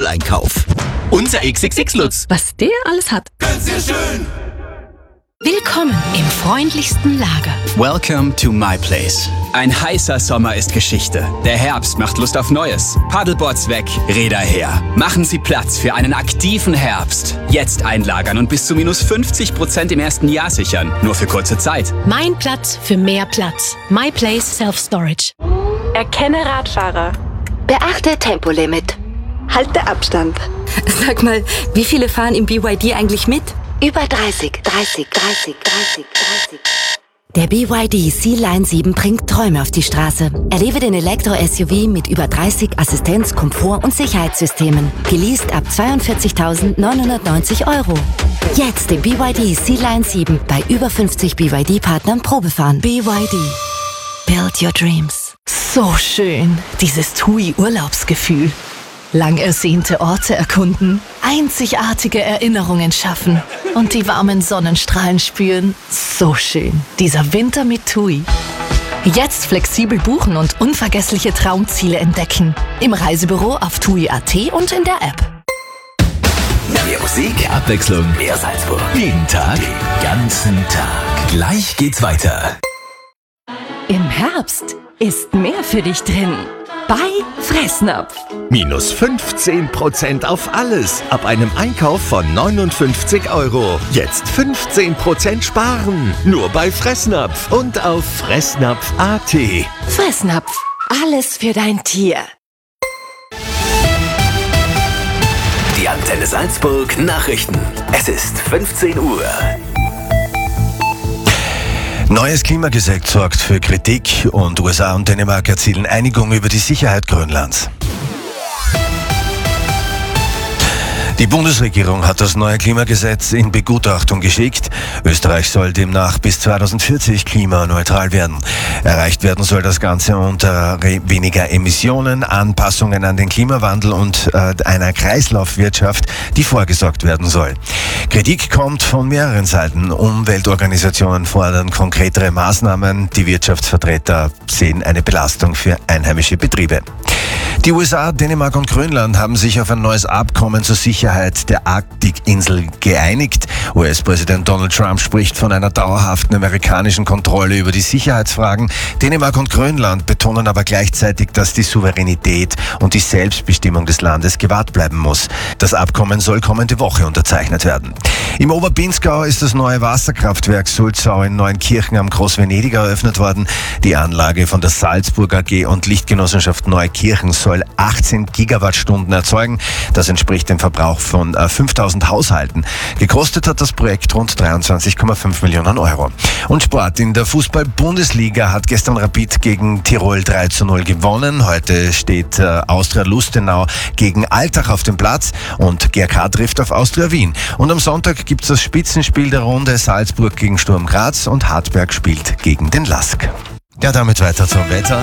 Symboleinkauf. Unser XXX-Lutz. Was der alles hat. Sehr schön. Willkommen im freundlichsten Lager. Welcome to my place. Ein heißer Sommer ist Geschichte. Der Herbst macht Lust auf Neues. Paddleboards weg, Räder her. Machen Sie Platz für einen aktiven Herbst. Jetzt einlagern und bis zu minus 50% im ersten Jahr sichern. Nur für kurze Zeit. Mein Platz für mehr Platz. My Place Self-Storage. Erkenne Radfahrer. Beachte Tempolimit. Halte Abstand. Sag mal, wie viele fahren im BYD eigentlich mit? Über 30. Der BYD Sea-Line 7 bringt Träume auf die Straße. Erlebe den Elektro-SUV mit über 30 Assistenz-, Komfort- und Sicherheitssystemen. Geleast ab 42.990 €. Jetzt den BYD Sea-Line 7 bei über 50 BYD-Partnern Probefahren. BYD. Build your dreams. So schön, dieses TUI-Urlaubsgefühl. Lang ersehnte Orte erkunden, einzigartige Erinnerungen schaffen und die warmen Sonnenstrahlen spüren. So schön, dieser Winter mit TUI. Jetzt flexibel buchen und unvergessliche Traumziele entdecken. Im Reisebüro auf TUI.at und in der App. Mehr Musik, mehr Abwechslung, mehr Salzburg. Jeden Tag, den ganzen Tag. Gleich geht's weiter. Im Herbst ist mehr für dich drin. Bei Fressnapf. Minus 15% auf alles. Ab einem Einkauf von 59 €. Jetzt 15% sparen. Nur bei Fressnapf und auf fressnapf.at. Fressnapf. Alles für dein Tier. Die Antenne Salzburg Nachrichten. Es ist 15 Uhr. Neues Klimagesetz sorgt für Kritik und USA und Dänemark erzielen Einigung über die Sicherheit Grönlands. Die Bundesregierung hat das neue Klimagesetz in Begutachtung geschickt. Österreich soll demnach bis 2040 klimaneutral werden. Erreicht werden soll das Ganze unter weniger Emissionen, Anpassungen an den Klimawandel und einer Kreislaufwirtschaft, die vorgesorgt werden soll. Kritik kommt von mehreren Seiten. Umweltorganisationen fordern konkretere Maßnahmen. Die Wirtschaftsvertreter sehen eine Belastung für einheimische Betriebe. Die USA, Dänemark und Grönland haben sich auf ein neues Abkommen zur Sicherheit der Arktikinsel geeinigt. US-Präsident Donald Trump spricht von einer dauerhaften amerikanischen Kontrolle über die Sicherheitsfragen. Dänemark und Grönland betonen aber gleichzeitig, dass die Souveränität und die Selbstbestimmung des Landes gewahrt bleiben muss. Das Abkommen soll kommende Woche unterzeichnet werden. Im Oberbinsgau ist das neue Wasserkraftwerk Sulzau in Neunkirchen am Großvenedig eröffnet worden. Die Anlage von der Salzburg AG und Lichtgenossenschaft Neukirchen soll 18 Gigawattstunden erzeugen. Das entspricht dem Verbrauch von 5000 Haushalten. Gekostet hat das Projekt rund 23,5 Millionen €. Und Sport. In der Fußball-Bundesliga hat gestern Rapid gegen Tirol 3:0 gewonnen. Heute steht Austria Lustenau gegen Altach auf dem Platz und GRK trifft auf Austria Wien. Und am Sonntag gibt es das Spitzenspiel der Runde Salzburg gegen Sturm Graz und Hartberg spielt gegen den LASK. Ja, damit weiter zum Wetter.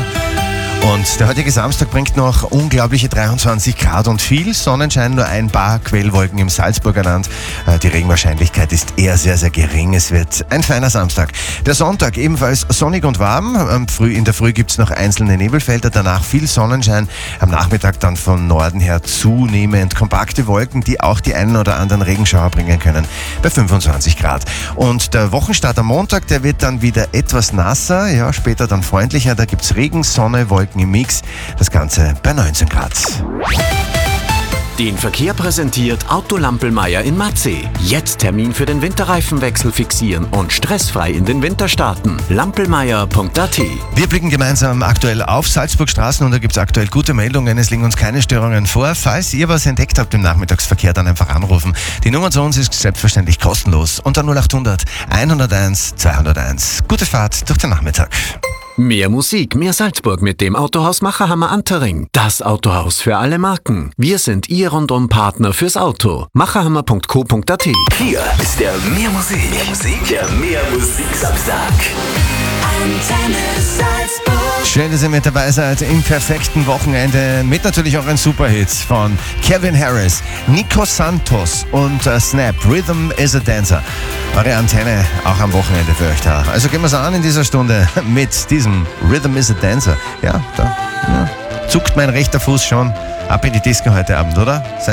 Und der heutige Samstag bringt noch unglaubliche 23 Grad und viel Sonnenschein, nur ein paar Quellwolken im Salzburger Land. Die Regenwahrscheinlichkeit ist eher sehr, sehr gering. Es wird ein feiner Samstag. Der Sonntag ebenfalls sonnig und warm. In der Früh gibt es noch einzelne Nebelfelder, danach viel Sonnenschein. Am Nachmittag dann von Norden her zunehmend kompakte Wolken, die auch die einen oder anderen Regenschauer bringen können, bei 25 Grad. Und der Wochenstart am Montag, der wird dann wieder etwas nasser, ja, später dann freundlicher. Da gibt es Regen, Sonne, Wolken im Mix. Das Ganze bei 19 Grad. Den Verkehr präsentiert Auto Lampelmeier in Matzeh. Jetzt Termin für den Winterreifenwechsel fixieren und stressfrei in den Winter starten. Lampelmeier.at. Wir blicken gemeinsam aktuell auf Salzburgstraßen und da gibt es aktuell gute Meldungen. Es liegen uns keine Störungen vor. Falls ihr was entdeckt habt im Nachmittagsverkehr, dann einfach anrufen. Die Nummer zu uns ist selbstverständlich kostenlos unter 0800 101 201. Gute Fahrt durch den Nachmittag. Mehr Musik, mehr Salzburg mit dem Autohaus Macherhammer Antering. Das Autohaus für alle Marken. Wir sind Ihr Rundum-Partner fürs Auto. macherhammer.co.at. Hier ist der Mehr Musik. Der Mehr Musik Samstag. Antenne Salzburg. Schön, dass ihr mit dabei seid im perfekten Wochenende mit natürlich auch ein Superhit von Calvin Harris, Nico Santos und Snap. Rhythm is a Dancer. Eure Antenne auch am Wochenende für euch da. Also gehen wir es an in dieser Stunde mit diesem Rhythm is a Dancer. Ja, da zuckt mein rechter Fuß schon ab in die Disco heute Abend, oder?